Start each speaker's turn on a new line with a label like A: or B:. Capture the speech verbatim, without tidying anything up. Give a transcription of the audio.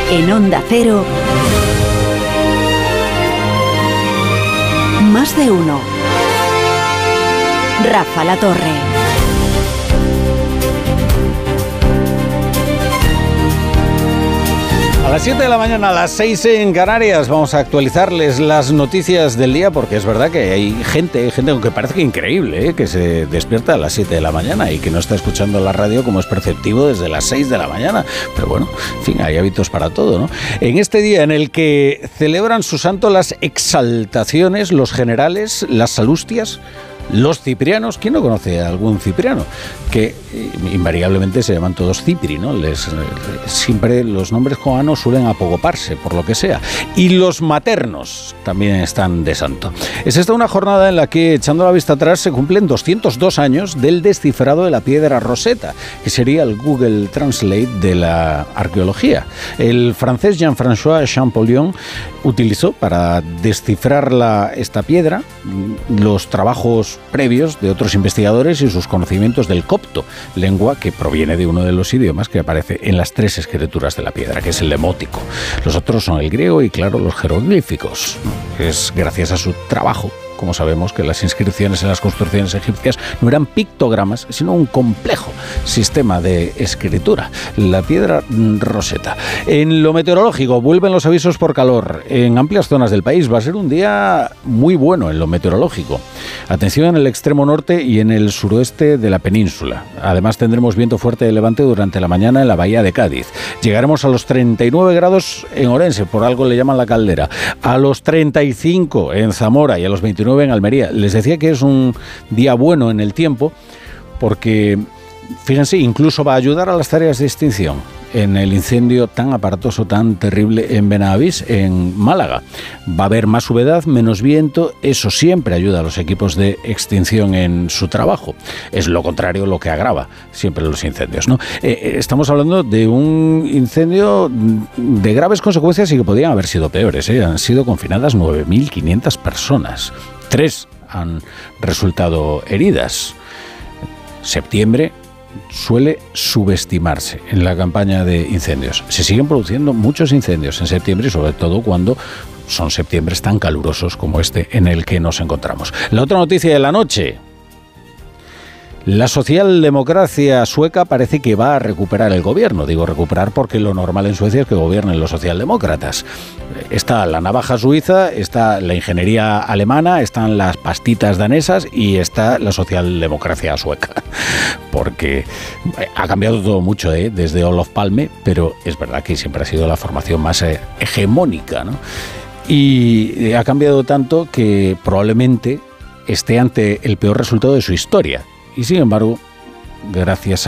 A: En Onda Cero, Más de Uno. Rafa La Torre.
B: A las siete de la mañana, a las seis en Canarias, vamos a actualizarles las noticias del día, porque es verdad que hay gente, hay gente aunque parece que increíble, ¿eh? que se despierta a las siete de la mañana y que no está escuchando la radio como es perceptivo desde las seis de la mañana. Pero bueno, en fin, hay hábitos para todo, ¿no? En este día en el que celebran su santo las exaltaciones, los generales, las salustias, los ciprianos. ¿Quién no conoce a algún cipriano? Que invariablemente se llaman todos Cipri, ¿no? Les, siempre los nombres joanos suelen apogoparse, por lo que sea. Y los maternos también están de santo. Es esta una jornada en la que, echando la vista atrás, se cumplen doscientos dos años del descifrado de la piedra Rosetta, que sería el Google Translate de la arqueología. El francés Jean-François Champollion utilizó para descifrar la, esta piedra los trabajos previos de otros investigadores y sus conocimientos del copto, lengua que proviene de uno de los idiomas que aparece en las tres escrituras de la piedra, que es el demótico. Los otros son el griego y, claro, los jeroglíficos. Es gracias a su trabajo, como sabemos, que las inscripciones en las construcciones egipcias no eran pictogramas, sino un complejo sistema de escritura. La piedra Rosetta. En lo meteorológico, vuelven los avisos por calor. En amplias zonas del país va a ser un día muy bueno en lo meteorológico. Atención en el extremo norte y en el suroeste de la península. Además, tendremos viento fuerte de levante durante la mañana en la bahía de Cádiz. Llegaremos a los treinta y nueve grados en Orense, por algo le llaman la caldera. A los treinta y cinco en Zamora y a los veintinueve en Almería. Les decía que es un día bueno en el tiempo porque, fíjense, incluso va a ayudar a las tareas de extinción en el incendio tan aparatoso, tan terrible en Benavís, en Málaga. Va a haber más humedad, menos viento, eso siempre ayuda a los equipos de extinción en su trabajo. Es lo contrario lo que agrava siempre los incendios, ¿no? Eh, estamos hablando de un incendio de graves consecuencias y que podrían haber sido peores, ¿eh? Han sido confinadas nueve mil quinientas personas. Tres han resultado heridas. Septiembre suele subestimarse en la campaña de incendios. Se siguen produciendo muchos incendios en septiembre y sobre todo cuando son septiembres tan calurosos como este en el que nos encontramos. La otra noticia de la noche. La socialdemocracia sueca parece que va a recuperar el gobierno. Digo recuperar porque lo normal en Suecia es que gobiernen los socialdemócratas. Está la navaja suiza, está la ingeniería alemana, están las pastitas danesas y está la socialdemocracia sueca. Porque ha cambiado todo mucho, ¿eh? Desde Olof Palme, pero es verdad que siempre ha sido la formación más eh, hegemónica, ¿no? Y ha cambiado tanto que probablemente esté ante el peor resultado de su historia. Y sin embargo, gracias a